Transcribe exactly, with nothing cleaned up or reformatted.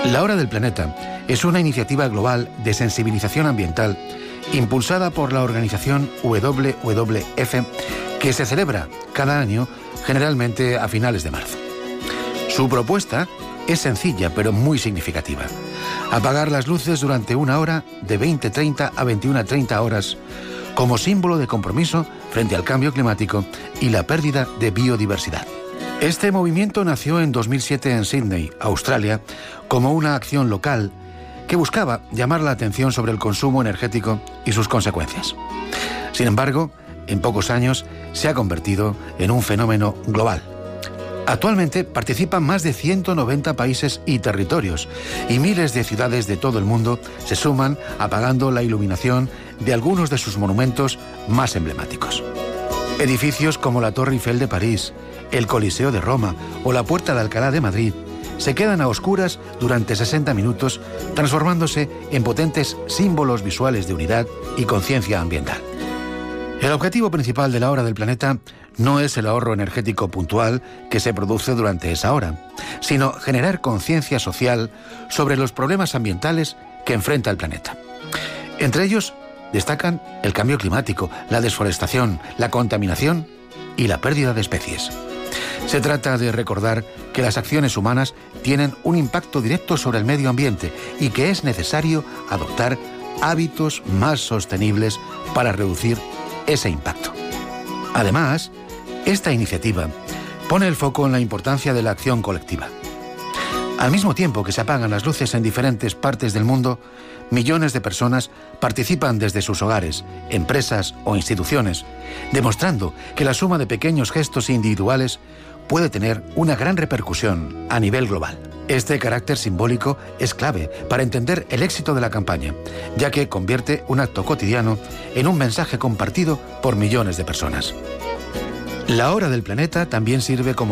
La Hora del Planeta es una iniciativa global de sensibilización ambiental impulsada por la organización W W F que se celebra cada año, generalmente a finales de marzo. Su propuesta es sencilla pero muy significativa: apagar las luces durante una hora de veinte treinta a veintiuna treinta horas como símbolo de compromiso frente al cambio climático y la pérdida de biodiversidad. Este movimiento nació en dos mil siete en Sydney, Australia, como una acción local que buscaba llamar la atención sobre el consumo energético y sus consecuencias. Sin embargo, en pocos años se ha convertido en un fenómeno global. Actualmente participan más de ciento noventa países y territorios, y miles de ciudades de todo el mundo se suman apagando la iluminación de algunos de sus monumentos más emblemáticos. Edificios como la Torre Eiffel de París, el Coliseo de Roma o la Puerta de Alcalá de Madrid se quedan a oscuras durante sesenta minutos, transformándose en potentes símbolos visuales de unidad y conciencia ambiental. El objetivo principal de la Hora del Planeta no es el ahorro energético puntual que se produce durante esa hora, sino generar conciencia social sobre los problemas ambientales que enfrenta el planeta. Entre ellos destacan el cambio climático, la desforestación, la contaminación y la pérdida de especies. Se trata de recordar que las acciones humanas tienen un impacto directo sobre el medio ambiente y que es necesario adoptar hábitos más sostenibles para reducir ese impacto. Además, esta iniciativa pone el foco en la importancia de la acción colectiva. Al mismo tiempo que se apagan las luces en diferentes partes del mundo, millones de personas participan desde sus hogares, empresas o instituciones, demostrando que la suma de pequeños gestos individuales puede tener una gran repercusión a nivel global. Este carácter simbólico es clave para entender el éxito de la campaña, ya que convierte un acto cotidiano en un mensaje compartido por millones de personas. La Hora del Planeta también sirve como